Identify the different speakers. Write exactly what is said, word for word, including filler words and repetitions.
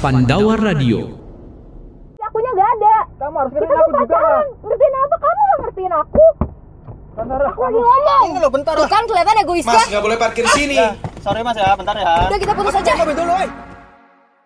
Speaker 1: Pandawa Radio.
Speaker 2: Akunya nggak ada.
Speaker 3: Kamu harus ngertiin aku juga lah.
Speaker 2: Ngertiin apa? Kamu nggak ngertiin aku.
Speaker 3: Bentar,
Speaker 2: Aku lagi ngomong.
Speaker 3: Ini loh, bentar
Speaker 2: Tuh
Speaker 3: lah.
Speaker 2: kan kelihatan egoisnya.
Speaker 4: Mas, nggak boleh parkir sini.
Speaker 3: Ya, sorry mas ya, bentar ya.
Speaker 2: Udah kita putus aja.
Speaker 3: Mobil dulu, woy.